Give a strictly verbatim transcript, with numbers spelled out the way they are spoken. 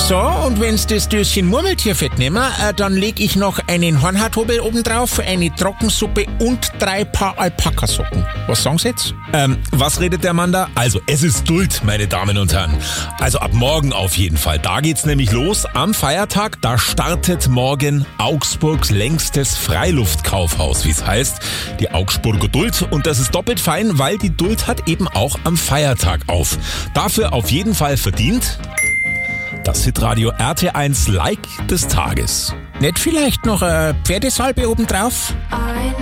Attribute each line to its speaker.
Speaker 1: So, und wenn's das Döschen Murmeltierfett nehmen, äh, dann leg ich noch einen Hornhaartobel oben drauf, eine Trockensuppe und drei Paar Alpakasocken. Was sagen Sie jetzt?
Speaker 2: Ähm, was redet der Mann da? Also, es ist Duld, meine Damen und Herren. Also ab morgen auf jeden Fall. Da geht's nämlich los. Am Feiertag, da startet morgen Augsburgs längstes Freiluftkaufhaus, wie es heißt. Die Augsburger Duld. Und das ist doppelt fein, weil die Duld hat eben auch am Feiertag auf. Dafür auf jeden Fall verdient das Hitradio R T eins Like des Tages.
Speaker 1: Nicht vielleicht noch eine Pferdesalbe oben drauf?